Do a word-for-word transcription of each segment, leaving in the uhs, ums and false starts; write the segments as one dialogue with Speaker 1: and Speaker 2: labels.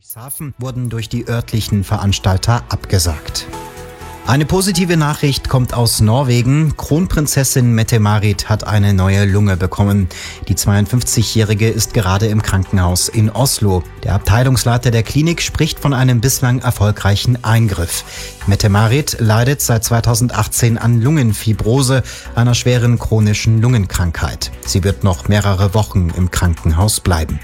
Speaker 1: Ludwigshafen wurden durch die örtlichen Veranstalter abgesagt. Eine positive Nachricht kommt aus Norwegen. Kronprinzessin Mette-Marit hat eine neue Lunge bekommen. Die zweiundfünfzigjährige ist gerade im Krankenhaus in Oslo. Der Abteilungsleiter der Klinik spricht von einem bislang erfolgreichen Eingriff. Mette-Marit leidet seit zweitausendachtzehn an Lungenfibrose, einer schweren chronischen Lungenkrankheit. Sie wird noch mehrere Wochen im Krankenhaus bleiben.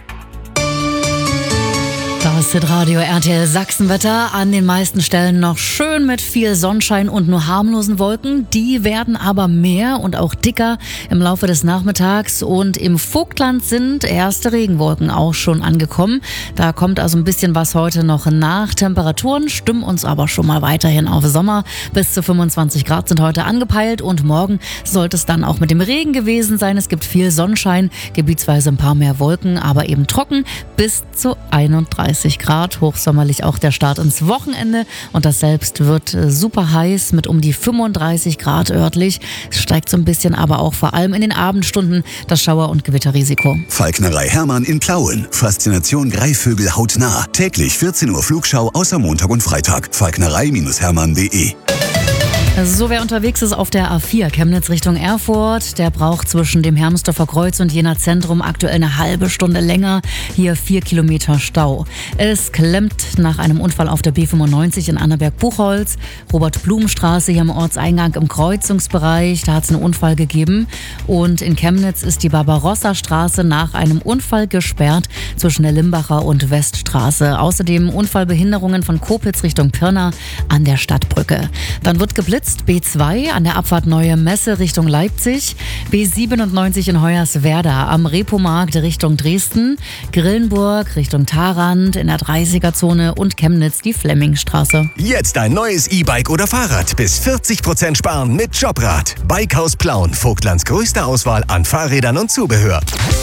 Speaker 2: Das Hitradio R T L Sachsenwetter. An den meisten Stellen noch schön mit viel Sonnenschein und nur harmlosen Wolken. Die werden aber mehr und auch dicker im Laufe des Nachmittags. Und im Vogtland sind erste Regenwolken auch schon angekommen. Da kommt also ein bisschen was heute noch nach. Temperaturen stimmen uns aber schon mal weiterhin auf Sommer. Bis zu fünfundzwanzig Grad sind heute angepeilt. Und morgen sollte es dann auch mit dem Regen gewesen sein. Es gibt viel Sonnenschein, gebietsweise ein paar mehr Wolken, aber eben trocken bis zu einunddreißig Grad, hochsommerlich auch der Start ins Wochenende und das selbst wird super heiß mit um die fünfunddreißig Grad örtlich. Es steigt so ein bisschen, aber auch vor allem in den Abendstunden das Schauer- und Gewitterrisiko.
Speaker 3: Falknerei Hermann in Plauen. Faszination Greifvögel hautnah. Täglich vierzehn Uhr Flugschau außer Montag und Freitag. falknerei Hermann punkt de.
Speaker 2: So, wer unterwegs ist auf der A vier Chemnitz Richtung Erfurt, der braucht zwischen dem Hermsdorfer Kreuz und Jena Zentrum aktuell eine halbe Stunde länger. Hier vier Kilometer Stau. Es klemmt nach einem Unfall auf der B fünfundneunzig in Annaberg-Buchholz. Robert-Blum-Straße hier am Ortseingang im Kreuzungsbereich. Da hat es einen Unfall gegeben. Und in Chemnitz ist die Barbarossa-Straße nach einem Unfall gesperrt zwischen der Limbacher und Weststraße. Außerdem Unfallbehinderungen von Koblenz Richtung Pirna an der Stadtbrücke. Dann wird geblitzt. B zwei an der Abfahrt Neue Messe Richtung Leipzig, B siebenundneunzig in Hoyerswerda am Repomarkt Richtung Dresden, Grillenburg Richtung Tharandt in der dreißiger-Zone und Chemnitz die Flemmingstraße.
Speaker 4: Jetzt ein neues E-Bike oder Fahrrad. Bis vierzig Prozent sparen mit Jobrad. Bikehaus Plauen, Vogtlands größte Auswahl an Fahrrädern und Zubehör.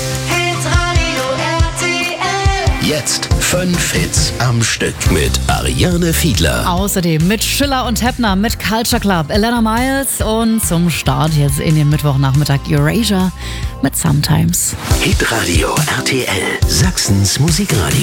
Speaker 5: Jetzt fünf Hits am Stück mit Ariane Fiedler.
Speaker 2: Außerdem mit Schiller und Heppner, mit Culture Club, Elena Miles und zum Start jetzt in den Mittwochnachmittag Erasure mit Sometimes.
Speaker 5: Hitradio R T L, Sachsens Musikradio.